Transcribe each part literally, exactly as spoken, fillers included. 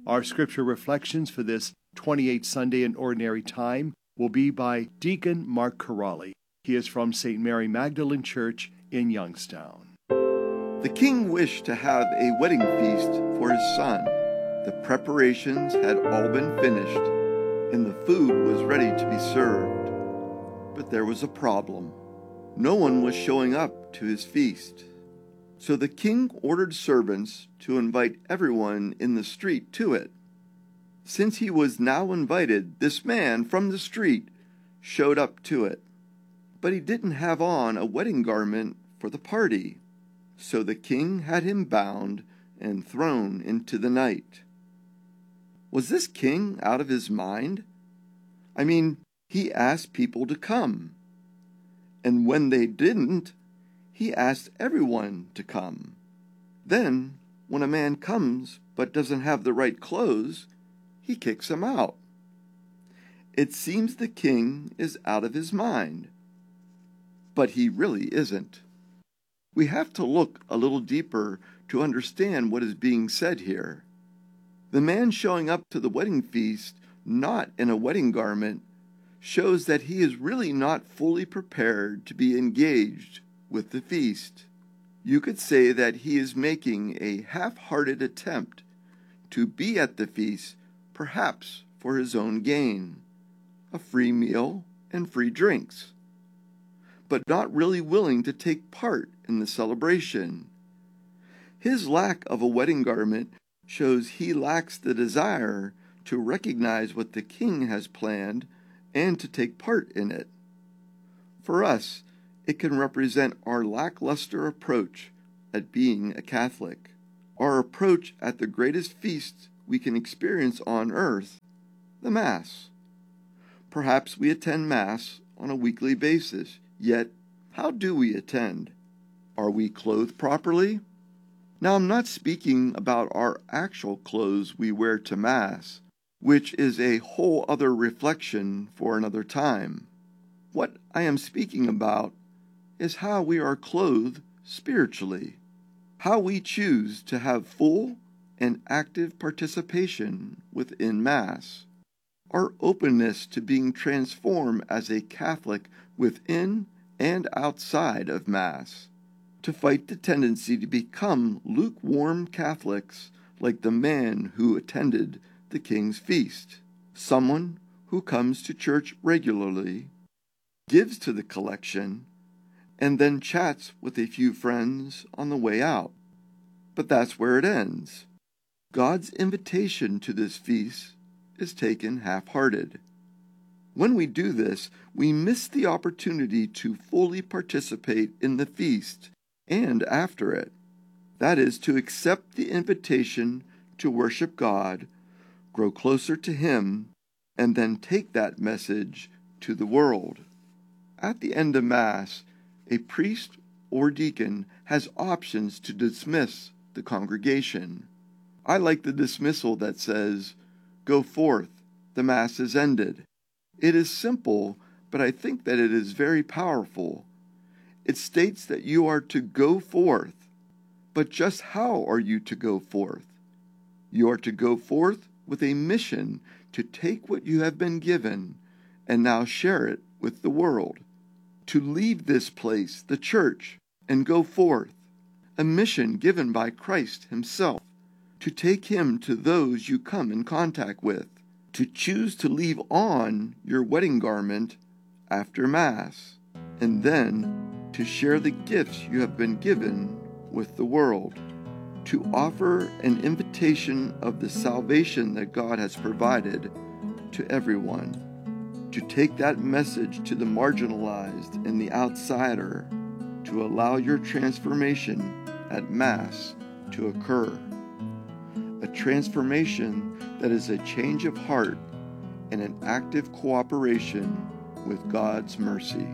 Our scripture reflections for this twenty-eighth Sunday in Ordinary Time will be by Deacon Mark Corrali. He is from Saint Mary Magdalene Church in Youngstown. The king wished to have a wedding feast for his son. The preparations had all been finished, and the food was ready to be served. But there was a problem. No one was showing up to his feast. So the king ordered servants to invite everyone in the street to it. Since he was now invited, this man from the street showed up to it. But he didn't have on a wedding garment for the party. So the king had him bound and thrown into the night. Was this king out of his mind? I mean, he asked people to come. And when they didn't, he asked everyone to come. Then, when a man comes but doesn't have the right clothes, he kicks him out. It seems the king is out of his mind. But he really isn't. We have to look a little deeper to understand what is being said here. The man showing up to the wedding feast not in a wedding garment shows that he is really not fully prepared to be engaged with the feast. You could say that he is making a half-hearted attempt to be at the feast, perhaps for his own gain, a free meal and free drinks, but not really willing to take part in the celebration. His lack of a wedding garment shows he lacks the desire to recognize what the king has planned and to take part in it. For us, it can represent our lackluster approach at being a Catholic, our approach at the greatest feast we can experience on earth, the Mass. Perhaps we attend Mass on a weekly basis, yet how do we attend? Are we clothed properly? Now, I'm not speaking about our actual clothes we wear to Mass, which is a whole other reflection for another time. What I am speaking about is how we are clothed spiritually, how we choose to have full and active participation within Mass, our openness to being transformed as a Catholic within and outside of Mass, to fight the tendency to become lukewarm Catholics like the man who attended the King's feast, someone who comes to church regularly, gives to the collection, and then chats with a few friends on the way out. But that's where it ends. God's invitation to this feast is taken half-hearted. When we do this, we miss the opportunity to fully participate in the feast and after it. That is, to accept the invitation to worship God, grow closer to Him, and then take that message to the world. At the end of Mass, a priest or deacon has options to dismiss the congregation. I like the dismissal that says, "Go forth, the Mass is ended." It is simple, but I think that it is very powerful. It states that you are to go forth, but just how are you to go forth? You are to go forth with a mission to take what you have been given and now share it with the world. To leave this place, the church, and go forth, a mission given by Christ Himself, to take Him to those you come in contact with, to choose to leave on your wedding garment after Mass, and then to share the gifts you have been given with the world, to offer an invitation of the salvation that God has provided to everyone, to take that message to the marginalized and the outsider, to allow your transformation at Mass to occur. A transformation that is a change of heart and an active cooperation with God's mercy.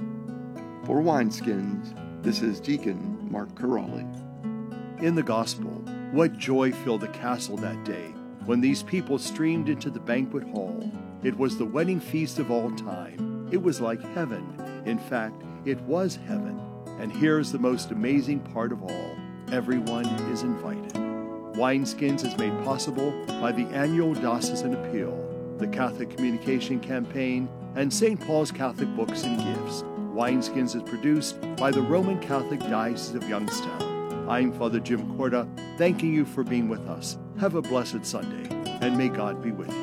For Wineskins, this is Deacon Mark Corrali. In the Gospel, what joy filled the castle that day when these people streamed into the banquet hall. It was the wedding feast of all time. It was like heaven. In fact, it was heaven. And here's the most amazing part of all. Everyone is invited. Wineskins is made possible by the annual Diocesan Appeal, the Catholic Communication Campaign, and Saint Paul's Catholic Books and Gifts. Wineskins is produced by the Roman Catholic Diocese of Youngstown. I'm Father Jim Corda, thanking you for being with us. Have a blessed Sunday, and may God be with you.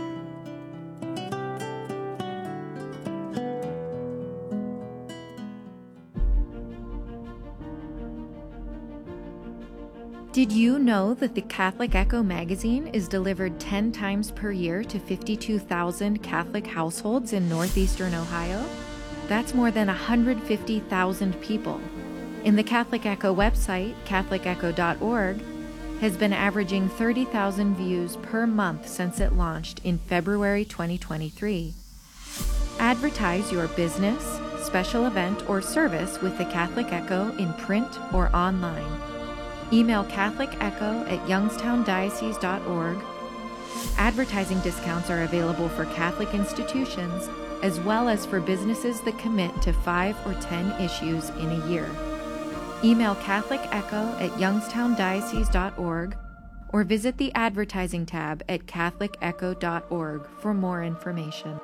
Did you know that the Catholic Echo magazine is delivered ten times per year to fifty-two thousand Catholic households in northeastern Ohio? That's more than one hundred fifty thousand people. And the Catholic Echo website, catholic echo dot org, has been averaging thirty thousand views per month since it launched in February twenty twenty-three. Advertise your business, special event, or service with the Catholic Echo in print or online. Email catholic echo at youngstown diocese dot org. Advertising discounts are available for Catholic institutions as well as for businesses that commit to five or ten issues in a year. Email catholic echo at youngstown diocese dot org or visit the advertising tab at catholic echo dot org for more information.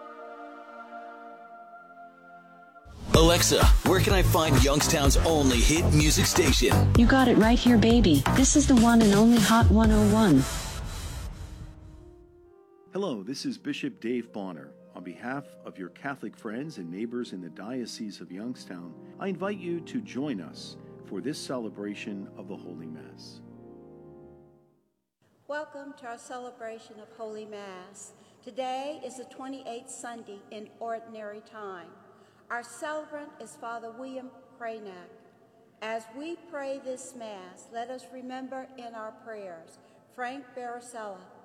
Alexa, where can I find Youngstown's only hit music station? You got it right here, baby. This is the one and only Hot one oh one. Hello, this is Bishop Dave Bonner. On behalf of your Catholic friends and neighbors in the Diocese of Youngstown, I invite you to join us for this celebration of the Holy Mass. Welcome to our celebration of Holy Mass. Today is the twenty-eighth Sunday in Ordinary Time. Our celebrant is Father William Craynack. As we pray this Mass, let us remember in our prayers Frank Baracella,